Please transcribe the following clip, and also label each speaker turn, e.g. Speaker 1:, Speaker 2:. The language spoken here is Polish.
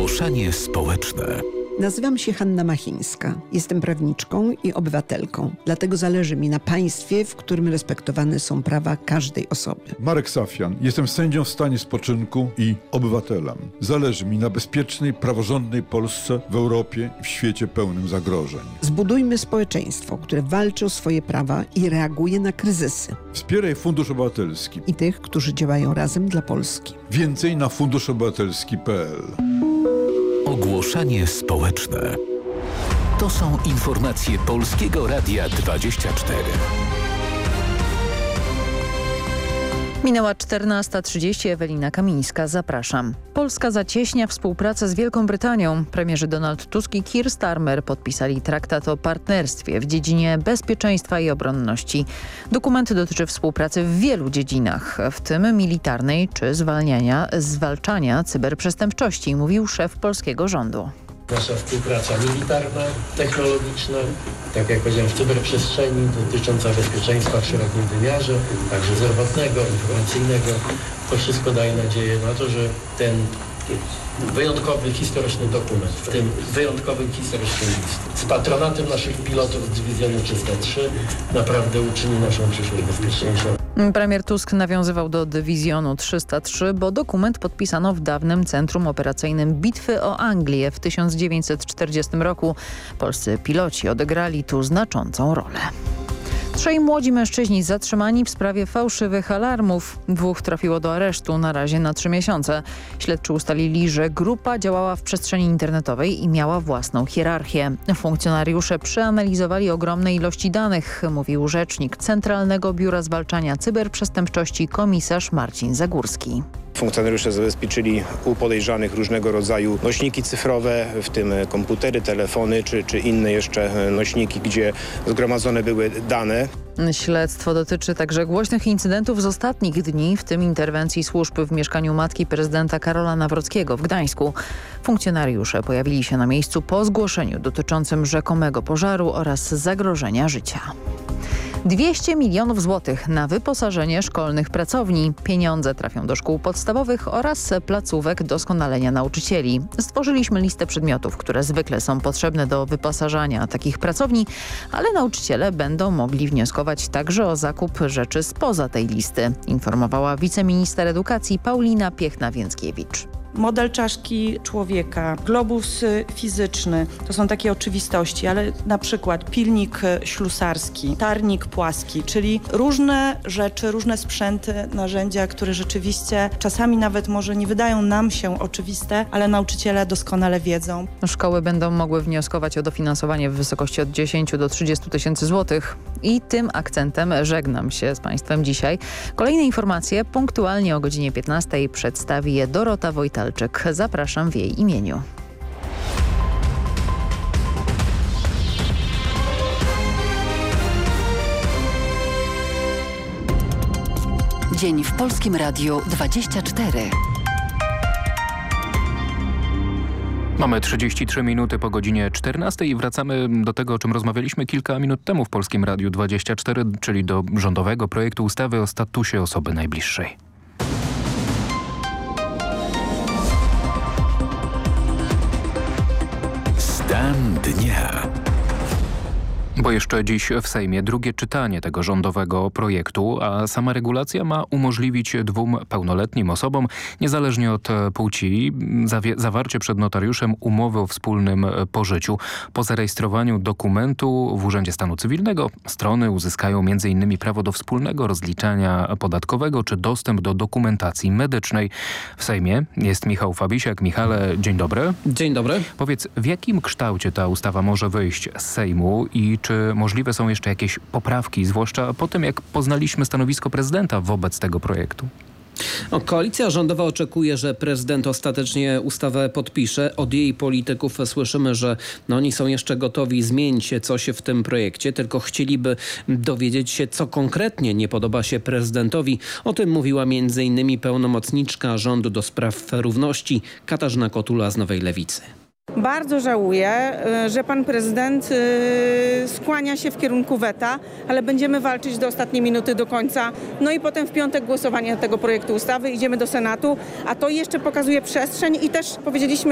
Speaker 1: Ogłoszenie społeczne.
Speaker 2: Nazywam się Hanna Machińska. Jestem prawniczką i obywatelką. Dlatego zależy mi na państwie, w którym respektowane są prawa każdej osoby.
Speaker 3: Marek Safian. Jestem sędzią w stanie spoczynku i obywatelem. Zależy mi na bezpiecznej, praworządnej Polsce w Europie i w świecie pełnym zagrożeń.
Speaker 2: Zbudujmy społeczeństwo, które walczy o swoje prawa i reaguje na kryzysy.
Speaker 3: Wspieraj Fundusz Obywatelski
Speaker 2: I tych, którzy działają razem dla Polski.
Speaker 3: Więcej na funduszobywatelski.pl.
Speaker 1: Ogłoszenie społeczne. To są informacje Polskiego Radia 24.
Speaker 4: Minęła 14:30, Ewelina Kamińska, zapraszam. Polska zacieśnia współpracę z Wielką Brytanią. Premierzy Donald Tusk i Keir Starmer podpisali traktat o partnerstwie w dziedzinie bezpieczeństwa i obronności. Dokument dotyczy współpracy w wielu dziedzinach, w tym militarnej czy zwalczania cyberprzestępczości, mówił szef polskiego rządu.
Speaker 5: Nasza współpraca militarna, technologiczna, tak jak powiedziałem, w cyberprzestrzeni, dotycząca bezpieczeństwa w szerokim wymiarze, także zdrowotnego, informacyjnego. To wszystko daje nadzieję na to, że ten wyjątkowy historyczny dokument, w tym wyjątkowym historycznym list, z patronatem naszych pilotów z Dywizjonu 303 naprawdę uczyni naszą przyszłość bezpieczniejszą.
Speaker 4: Premier Tusk nawiązywał do Dywizjonu 303, bo dokument podpisano w dawnym Centrum Operacyjnym Bitwy o Anglię w 1940 roku. Polscy piloci odegrali tu znaczącą rolę. 3 młodzi mężczyźni zatrzymani w sprawie fałszywych alarmów. 2 trafiło do aresztu, na razie na 3 miesiące. Śledczy ustalili, że grupa działała w przestrzeni internetowej i miała własną hierarchię. Funkcjonariusze przeanalizowali ogromne ilości danych, mówił rzecznik Centralnego Biura Zwalczania Cyberprzestępczości komisarz Marcin Zagórski.
Speaker 6: Funkcjonariusze zabezpieczyli u podejrzanych różnego rodzaju nośniki cyfrowe, w tym komputery, telefony czy inne jeszcze nośniki, gdzie zgromadzone były dane.
Speaker 4: Śledztwo dotyczy także głośnych incydentów z ostatnich dni, w tym interwencji służb w mieszkaniu matki prezydenta Karola Nawrockiego w Gdańsku. Funkcjonariusze pojawili się na miejscu po zgłoszeniu dotyczącym rzekomego pożaru oraz zagrożenia życia. 200 milionów złotych na wyposażenie szkolnych pracowni. Pieniądze trafią do szkół podstawowych oraz placówek doskonalenia nauczycieli. Stworzyliśmy listę przedmiotów, które zwykle są potrzebne do wyposażania takich pracowni, ale nauczyciele będą mogli wnioskować także o zakup rzeczy spoza tej listy, informowała wiceminister edukacji Paulina Piechna-Więckiewicz.
Speaker 7: Model czaszki człowieka, globus fizyczny, to są takie oczywistości, ale na przykład pilnik ślusarski, tarnik płaski, czyli różne rzeczy, różne sprzęty, narzędzia, które rzeczywiście czasami nawet może nie wydają nam się oczywiste, ale nauczyciele doskonale wiedzą.
Speaker 4: Szkoły będą mogły wnioskować o dofinansowanie w wysokości od 10 do 30 tysięcy złotych. I tym akcentem żegnam się z Państwem dzisiaj. Kolejne informacje punktualnie o godzinie 15 przedstawi je Dorota Wojtalczyk. Zapraszam w jej imieniu.
Speaker 8: Dzień w Polskim Radiu 24.
Speaker 9: Mamy 33 minuty po godzinie 14 i wracamy do tego, o czym rozmawialiśmy kilka minut temu w Polskim Radiu 24, czyli do rządowego projektu ustawy o statusie osoby najbliższej.
Speaker 1: Stan dnia.
Speaker 9: Bo jeszcze dziś w Sejmie drugie czytanie tego rządowego projektu, a sama regulacja ma umożliwić 2 pełnoletnim osobom, niezależnie od płci, zawarcie przed notariuszem umowy o wspólnym pożyciu. Po zarejestrowaniu dokumentu w Urzędzie Stanu Cywilnego strony uzyskają m.in. prawo do wspólnego rozliczania podatkowego czy dostęp do dokumentacji medycznej. W Sejmie jest Michał Fabisiak. Michale, dzień dobry.
Speaker 10: Dzień dobry.
Speaker 9: Powiedz, w jakim kształcie ta ustawa może wyjść z Sejmu i czy możliwe są jeszcze jakieś poprawki, zwłaszcza po tym, jak poznaliśmy stanowisko prezydenta wobec tego projektu?
Speaker 10: Koalicja rządowa oczekuje, że prezydent ostatecznie ustawę podpisze. Od jej polityków słyszymy, że oni są jeszcze gotowi zmienić coś w tym projekcie, tylko chcieliby dowiedzieć się, co konkretnie nie podoba się prezydentowi. O tym mówiła m.in. pełnomocniczka rządu do spraw równości Katarzyna Kotula z Nowej Lewicy.
Speaker 11: Bardzo żałuję, że pan prezydent skłania się w kierunku weta, ale będziemy walczyć do ostatniej minuty, do końca. No i potem w piątek głosowanie tego projektu ustawy. Idziemy do Senatu, a to jeszcze pokazuje przestrzeń i też powiedzieliśmy